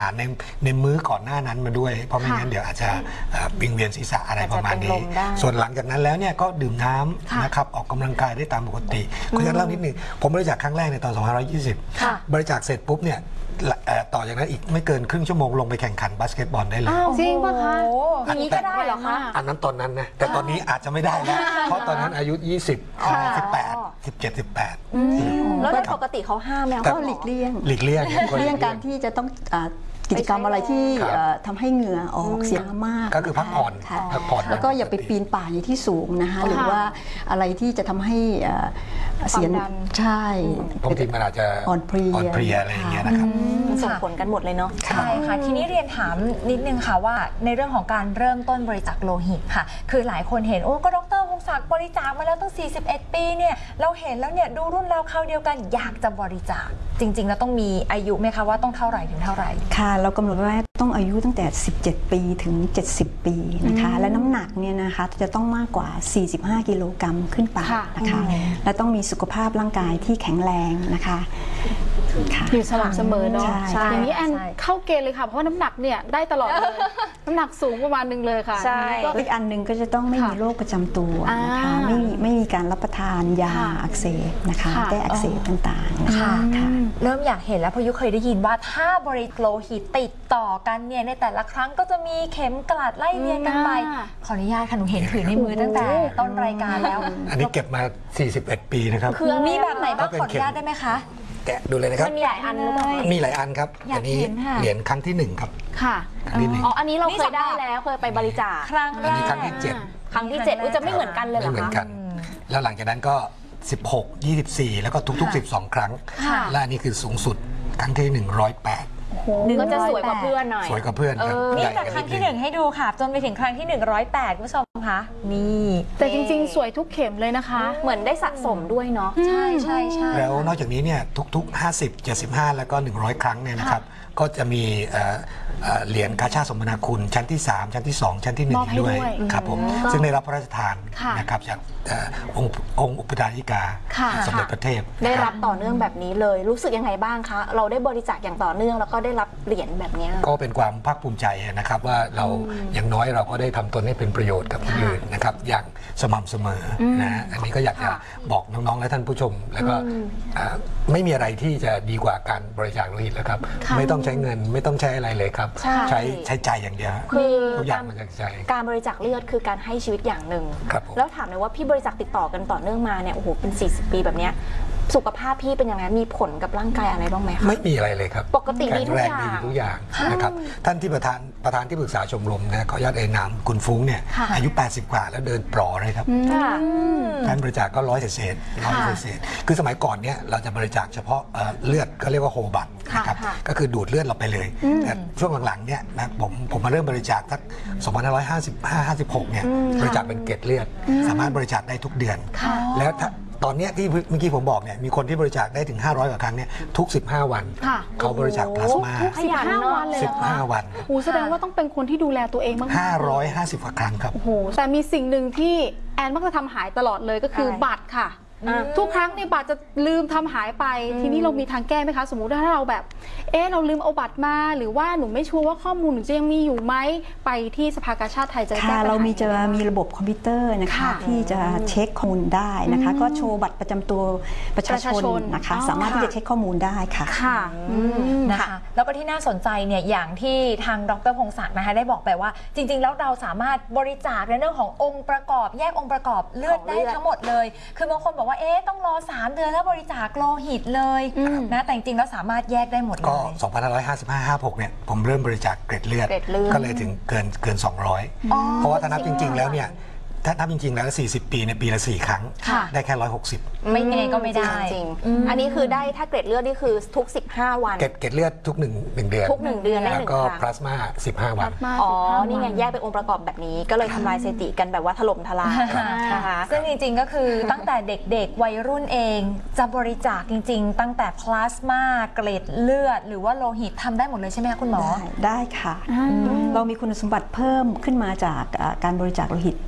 ในมื้อก่อนหน้านั้นมาด้วยเพราะไม่งั้นเดี๋ยวอาจจะวิงเวียนศีรษะอะไรประมาณนี้ส่วนหลังจากนั้นแล้วเนี่ยก็ดื่มน้ำนะครับออกกำลังกายได้ตามปกติคุณจะเล่านิดนึงผมบริจาคครั้งแรกในตอน2520บริจาคเสร็จปุ๊บเนี่ยต่อจากนั้นอีกไม่เกินครึ่งชั่วโมงลงไปแข่งขันบาสเกตบอลได้เลยจริงป่ะคะอย่างนี้ก็ได้เหรอคะอันนั้นตอนนั้นนะแต่ตอนนี้อาจจะไม่ได้แล้วเพราะตอนนั้นอายุ20 18 17 18 แล้วในปกติเขาห้ามไหมก็หลีกเลี่ยงการที่จะต้องกิจกรรมอะไรที่ทำให้เหงื่อออกเสียมากก็คือพักผ่อนแล้วก็อย่าไปปีนป่ายในที่สูงนะคะหรือว่าอะไรที่จะทำให้เสียใช่บางทีมันอาจจะอ่อนเพลียอะไรอย่างเงี้ยนะครับส่งผลกันหมดเลยเนาะใช่ค่ะทีนี้เรียนถามนิดนึงค่ะว่าในเรื่องของการเริ่มต้นบริจาคโลหิตค่ะคือหลายคนเห็นโอ้ก็ดร.พงศักดิ์บริจาคมาแล้วตั้ง41 ปีเนี่ยเราเห็นแล้วเนี่ยดูรุ่นเราคราวเดียวกันอยากจะบริจาคจริงๆแล้วต้องมีอายุไหมคะว่าต้องเท่าไหร่ถึงเท่าไหร่ค่ะเรากำหนดไว้ต้องอายุตั้งแต่17 ปีถึง70 ปีนะคะและน้ำหนักเนี่ยนะคะจะต้องมากกว่า45 กิโลกรัมขึ้นไปนะคะและต้องมีสุขภาพร่างกายที่แข็งแรงนะคะอยู่สม่ำเสมอเนาะอย่างนี้แอนเข้าเกณฑ์เลยค่ะเพราะน้ำหนักเนี่ยได้ตลอดเลยน้ำหนักสูงประมาณนึงเลยค่ะใช่อีกอันนึงก็จะต้องไม่มีโรคประจำตัวนะคะไม่มีการรับประทานยาอักเสบนะคะแก้อักเสบต่างๆนะคะเริ่มอยากเห็นแล้วเพราะยุเคยได้ยินว่าถ้าบริจาคโลหิตติดต่อกันเนี่ยในแต่ละครั้งก็จะมีเข็มกลัดไล่เรียงกันไปขออนุญาตค่ะหนูเห็นถือในมือตั้งแต่ต้นรายการแล้วอันนี้เก็บมา41 ปีนะครับคือมีแบบไหนบ้างขออนุญาตได้ไหมคะแกะดูเลยนะครับมันมีหลายอันหรือเปล่ามีหลายอันครับอันนี้เหรียญครั้งที่1ครับค่ะอันนี้อ๋ออันนี้เราเคยได้แล้วเคยไปบริจาคครั้งแรกอันนี้ครั้งที่ครั้งที่7จะไม่เหมือนกันเลยเหรอคะไม่เหมือนกันแล้วหลังจากนั้นก็16 24แล้วก็ทุกๆ12 ครั้งและอันนี้คือสูงสุดครั้งที่108 ก็จะสวยกว่าเพื่อนหน่อยสวยกว่าเพื่อนครับนี่จากครั้งที่1ให้ดูค่ะจนไปถึงครั้งที่108คุณผู้ชมคะนี่แต่จริงๆสวยทุกเข็มเลยนะคะเหมือนได้สะสมด้วยเนาะใช่ใช่ใช่แล้วนอกจากนี้เนี่ยทุก50 75แล้วก็100 ครั้งเนี่ยนะครับก็จะมีเหรียญกาชาดสมนาคุณชั้นที่3ชั้นที่2ชั้นที่1ด้วยครับผมซึ่งได้รับพระราชทานนะครับจากองค์อุปถัมภกาสมเด็จพระเทพได้รับต่อเนื่องแบบนี้เลยรู้สึกยังไงบ้างคะเราได้บริจาคอย่างต่อเนื่องแล้วก็ได้รับเหรียญแบบนี้ก็เป็นความภาคภูมิใจนะครับว่าเราอย่างน้อยเราก็ได้ทำตนให้เป็นประโยชน์กับคนอื่นนะครับอย่างสม่ำเสมอนะอันนี้ก็อยากจะบอกน้องๆและท่านผู้ชมแล้วก็ไม่มีอะไรที่จะดีกว่าการบริจาคโลหิตแล้วครับไม่ต้องใช้เงินไม่ต้องใช้อะไรเลยครับใช้ใจอย่างเดียวคือทุกอย่างมาจากใจการบริจาคเลือดคือการให้ชีวิตอย่างหนึ่งแล้วถามเลยว่าพี่บริจาคติดต่อกันต่อเนื่องมาเนี่ยโอ้โหเป็น40 ปีแบบนี้สุขภาพพี่เป็นยังไงมีผลกับร่างกายอะไรบ้างไหมคะไม่มีอะไรเลยครับปกติดีทุกอย่างนะครับท่านที่ประธานที่ปรึกษาชมรมนะขออนุญาตเอ่ยนามคุณฟุ้งเนี่ยอายุ80 กว่าแล้วเดินปลอเลยครับการบริจาคก็100 เศษคือสมัยก่อนเนี่ยเราจะบริจาคเฉพาะเลือดก็เรียกว่าโฮบัตนะครับก็คือดูดเลือดเราไปเลยแต่ช่วงหลังๆเนี่ยนะผมมาเริ่มบริจาคสัก2555-56เนี่ยบริจาคเป็นเกล็ดเลือดสามารถบริจาคได้ทุกเดือนแล้วตอนนี้ที่เมื่อกี้ผมบอกเนี่ยมีคนที่บริจาคได้ถึง500 กว่าครั้งเนี่ยทุก15 วันเขาบริจาคพลาสมา 15 วันเลย 15 วันโอ้แสดงว่าต้องเป็นคนที่ดูแลตัวเองมาก 550 กว่าครั้งครับโอ้โหแต่มีสิ่งหนึ่งที่แอนมักจะทำหายตลอดเลยก็คือบัตรค่ะทุกครั้งในบัตรจะลืมทำหายไปทีนี้เรามีทางแก้ไหมคะสมมุติถ้าเราแบบเราลืมเอาบัตรมาหรือว่าหนูไม่ชัวร์ว่าข้อมูลหนูจะยังมีอยู่ไหมไปที่สภากาชาดไทยจะแก้ปัญหาเรามีระบบคอมพิวเตอร์นะคะที่จะเช็คข้อมูลได้นะคะก็โชว์บัตรประจำตัวประชาชนนะคะสามารถที่จะเช็คข้อมูลได้ค่ะนะคะแล้วก็ที่น่าสนใจเนี่ยอย่างที่ทางดร.พงศักดิ์นะคะได้บอกไปว่าจริงๆแล้วเราสามารถบริจาคในเรื่องขององค์ประกอบแยกองค์ประกอบเลือดได้ทั้งหมดเลยคือบางคนบอกว่าต้องรอ3 เดือนแล้วบริจาคโลหิตเลยนะแต่จริงๆแล้วสามารถแยกได้หมดเลยก็2555-56เนี่ยผมเริ่มบริจาคเกล็ดเลือดก็เลยถึงเกิน200เพราะว่าถ้านับจริงๆแล้วเนี่ยถ้านับจริงๆแล้ว40 ปีในปีละ4 ครั้งได้แค่160 ไม่ไงก็ไม่ได้จริงอันนี้คือได้ถ้าเกล็ดเลือดนี่คือทุก15 วันเกล็ดเลือดทุก1 เดือนทุก1 เดือนแล้วก็พลาสมา15 วันอ๋อนี่ไงแยกเป็นองค์ประกอบแบบนี้ก็เลยทำลายสถิติกันแบบว่าถล่มทลายนะคะซึ่งจริงๆก็คือตั้งแต่เด็กๆวัยรุ่นเองจะบริจาคจริงๆตั้งแต่พลาสมาเกล็ดเลือดหรือว่าโลหิตทำได้หมดเลยใช่ไหมคะคุณหมอได้ค่ะเรามีคุณสมบัติเพิ่มขึ้นมาจากการบริจาคโลหิตโดยปก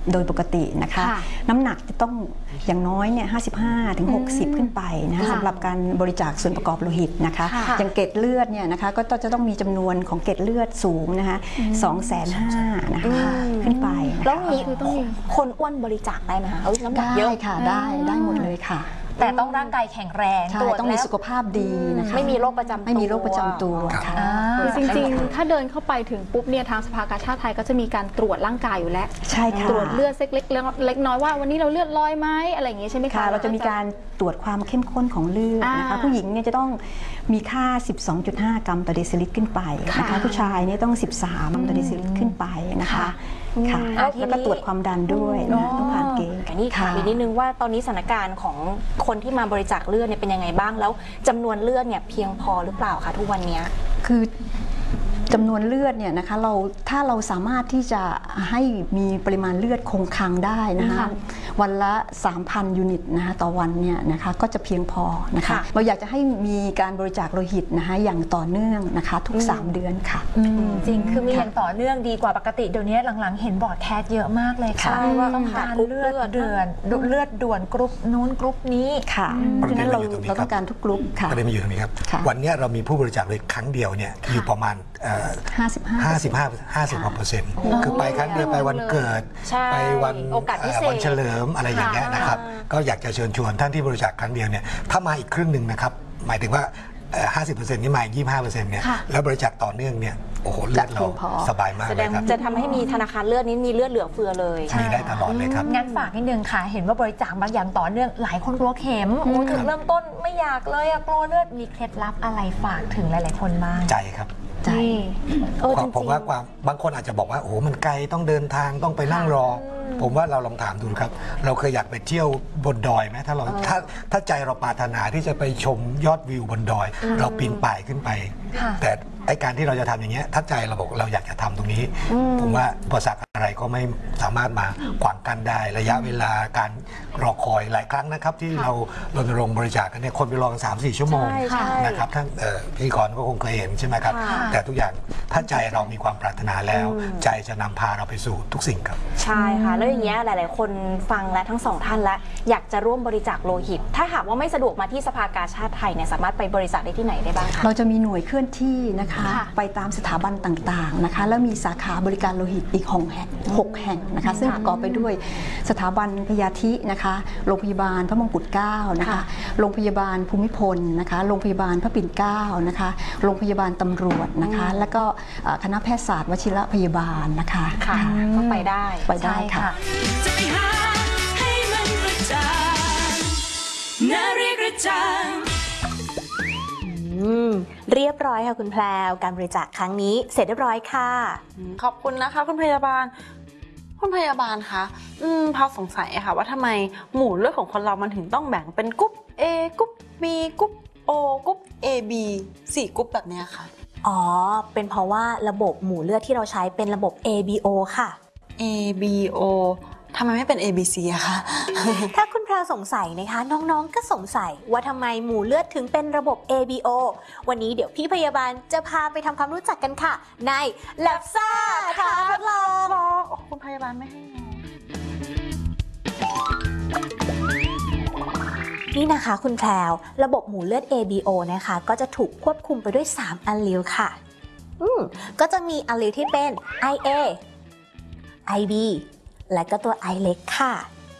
ตินะคะน้ำหนักจะต้องอย่างน้อยเนี่ย55 ถึง 60 ขึ้นไปนะคะสำหรับการบริจาคส่วนประกอบโลหิตนะคะอย่างเกล็ดเลือดเนี่ยนะคะก็จะต้องมีจำนวนของเกล็ดเลือดสูงนะคะ250,000นะคะขึ้นไปแล้วนี้คนอ้วนบริจาคได้ไหมคะน้ำหนักเยอะค่ะได้หมดเลยค่ะแต่ต้องร่างกายแข็งแรงต้องมีสุขภาพดีนะคะไม่มีโรคประจำตัวไม่มีโรคประจำตัวค่ะจริงๆถ้าเดินเข้าไปถึงปุ๊บเนี่ยทางสภากาชาดไทยก็จะมีการตรวจร่างกายอยู่แล้วใช่ค่ะตรวจเลือดเล็กน้อยว่าวันนี้เราเลือดลอยไหมอะไรอย่างงี้ใช่ไหมคะเราจะมีการตรวจความเข้มข้นของเลือดนะคะผู้หญิงเนี่ยจะต้องมีค่า 12.5 กรัมต่อเดซิลิตรขึ้นไปนะคะผู้ชายเนี่ยต้อง13 ต่อเดซิลิตรขึ้นไปนะคะค่ะแล้วก็ตรวจความดันด้วยต้องผ่านเกณฑ์นี่ค่ะอีกนิดนึงว่าตอนนี้สถานการณ์ของคนที่มาบริจาคเลือดเนี่ยเป็นยังไงบ้างแล้วจำนวนเลือดเนี่ยเพียงพอหรือเปล่าคะทุกวันนี้คือจำนวนเลือดเนี่ยนะคะถ้าเราสามารถที่จะให้มีปริมาณเลือดคงคลังได้นะคะวันละ 3,000 ยูนิตนะคะต่อวันเนี่ยนะคะก็จะเพียงพอนะคะเราอยากจะให้มีการบริจาคโลหิตนะคะอย่างต่อเนื่องนะคะทุก3 เดือนค่ะจริงคือมีอย่างต่อเนื่องดีกว่าปกติเดี๋ยวนี้หลังๆเห็นบอร์ดแคสเยอะมากเลยค่ะว่าต้องการเลือดด่วนกรุ๊ปนู้นกรุ๊ปนี้ค่ะเพราะฉะนั้นเราต้องการทุกกรุ๊ปค่ะประเด็นมาอยู่ตรงนี้ครับวันนี้เรามีผู้บริจาคเลยครั้งเดียวเนี่ยอยู่ประมาณ50% คือไปครั้งเดียวไปวันเกิดไปวันเฉลิมอะไรอย่างเงี้ยนะครับก็อยากจะเชิญชวนท่านที่บริจาคครั้งเดียวเนี่ยถ้ามาอีกครึ่งหนึ่งนะครับหมายถึงว่า 50% นี่มาอีก 25% เนี่ยแล้วบริจาคต่อเนื่องเนี่ยโอ้โหเลือดเราสบายมากเลยครับจะทำให้มีธนาคารเลือดนี้มีเลือดเหลือเฟือเลยมีได้ตลอดเลยครับงั้นฝากนิดนึงค่ะเห็นว่าบริจาคมาอย่างต่อเนื่องหลายคนกลัวเข็มจุดเริ่มต้นไม่อยากเลยกลัวเลือดมีเคล็ดลับอะไรฝากถึงหลายๆคนบ้างใจครับผมว่าบางคนอาจจะบอกว่าโอ้โหมันไกลต้องเดินทางต้องไปนั่งรอผมว่าเราลองถามดูครับเราเคยอยากไปเที่ยวบนดอยไหมถ้าใจเราปรารถนาที่จะไปชมยอดวิวบนดอยเราปีนป่ายขึ้นไปแต่ไอ้การที่เราจะทำอย่างเงี้ยถ้าใจเราบอกเราอยากจะทำตรงนี้ผมว่าอุปสรรคอะไรก็ไม่สามารถมาขวางกันได้ระยะเวลาการรอคอยหลายครั้งนะครับที่เรารณรงค์บริจาคกันเนี่ยคนไปรอกัน 3-4 ชั่วโมงนะครับท่านพี่กรก็คงเคยเห็นใช่ไหมครับแต่ทุกอย่างถ้าใจเรามีความปรารถนาแล้วใจจะนำพาเราไปสู่ทุกสิ่งครับใช่ค่ะแล้วอย่างเงี้ยหลายๆคนฟังและทั้งสองท่านแล้วอยากจะร่วมบริจาคโลหิตถ้าหากว่าไม่สะดวกมาที่สภากาชาดไทยเนี่ยสามารถไปบริจาคได้ที่ไหนได้บ้างคะเราจะมีหน่วยเคลื่อนที่นะคะไปตามสถาบันต่างๆนะคะแล้วมีสาขาบริการโลหิตอีก6 แห่งนะคะซึ่งประกอบไปด้วยสถาบันพยาธินะคะโรงพยาบาลพระมงกุฎเกล้านะคะโรงพยาบาลภูมิพลนะคะโรงพยาบาลพระปิ่นเกล้านะคะโรงพยาบาลตำรวจนะคะแล้วก็คณะแพทยศาสตร์วชิรพยาบาลนะคะก็ไปได้ค่ะเรียบร้อยค่ะคุณแพรวการบริจาคครั้งนี้เสร็จเรียบร้อยค่ะขอบคุณนะคะคุณพยาบาลคะพาสงสัยค่ะว่าทำไมหมู่เลือดของคนเรามันถึงต้องแบ่งเป็นกรุ๊ป A กรุ๊ป B กรุ๊ป O กรุ๊ป AB 4 กรุ๊ปแบบนี้ค่ะอ๋อเป็นเพราะว่าระบบหมู่เลือดที่เราใช้เป็นระบบ ABO ค่ะ ABO ทำไมไม่เป็น ABC อะคะถ้าคุณแพรวสงสัยนะคะน้องๆก็สงสัยว่าทำไมหมู่เลือดถึงเป็นระบบ ABO วันนี้เดี๋ยวพี่พยาบาลจะพาไปทำความรู้จักกันค่ะใน Lab ซ่าท้าทดลองคุณพยาบาลไม่ให้นี่นะคะคุณแพรวระบบหมู่เลือด ABO นะคะก็จะถูกควบคุมไปด้วย3อัลลีลค่ะก็จะมีอัลลีลที่เป็น IA IB และก็ตัว I เล็กค่ะ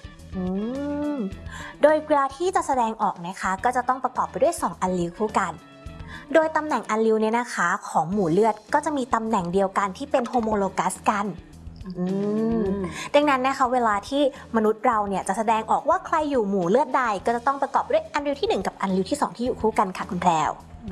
โดยเวลาที่จะแสดงออกนะคะก็จะต้องประกอบไปด้วย2อัลลีลคู่กันโดยตำแหน่งอัลลีลเนี่ยนะคะของหมู่เลือดก็จะมีตำแหน่งเดียวกันที่เป็นโฮโมโลกัสกันดังนั้นนะคะเวลาที่มนุษย์เราเนี่ยจะแสดงออกว่าใครอยู่หมู่เลือดใดก็จะต้องประกอบด้วยอัลลีลที่1กับอัลลีลที่2ที่อยู่คู่กันค่ะคุณแพรว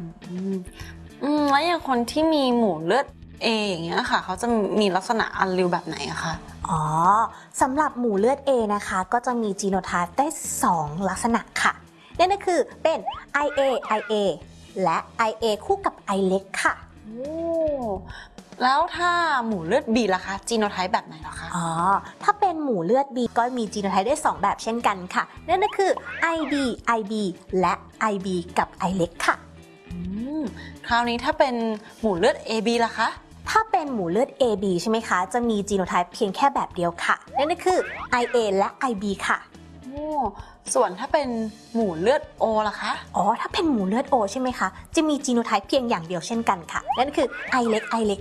แล้วอย่างคนที่มีหมู่เลือด A อย่างเงี้ยค่ะเขาจะมีลักษณะอัลลีลแบบไหนอะคะสำหรับหมู่เลือด A นะคะก็จะมีจีโนไทป์ได้2ลักษณะค่ะนั่นก็คือเป็น IA และ IA คู่กับ I เล็กค่ะแล้วถ้าหมู่เลือด B ล่ะคะจีโนไทป์แบบไหนล่ะคะถ้าเป็นหมู่เลือด B ก็มีจีโนไทป์ได้2แบบเช่นกันค่ะนั่นก็คือ IB IB และ IB กับ I เล็กค่ะคราวนี้ถ้าเป็นหมู่เลือด AB ล่ะคะถ้าเป็นหมู่เลือด AB ใช่ไหมคะ จะมีจีโนไทป์เพียงแค่แบบเดียวค่ะ นั่นก็คือ IA และ IB ค่ะโอ้ส่วนถ้าเป็นหมู่เลือด O ล่ะคะอ๋อ ถ้าเป็นหมู่เลือด O ใช่ไหมคะ จะมีจีโนไทป์เพียงอย่างเดียวเช่นกันค่ะ นั่นคือ I เล็ก